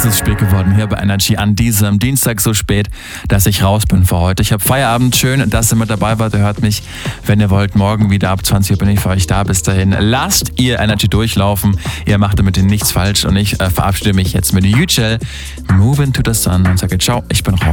ist es spät geworden hier bei Energy an diesem Dienstag, so spät, dass ich raus bin für heute. Ich habe Feierabend, schön, dass ihr mit dabei wart. Ihr hört mich, wenn ihr wollt, morgen wieder ab 20 Uhr bin ich für euch da. Bis dahin, lasst ihr Energy durchlaufen. Ihr macht damit nichts falsch und ich verabschiede mich jetzt mit Yücel, Moving to the Sun und sage ciao, ich bin raus.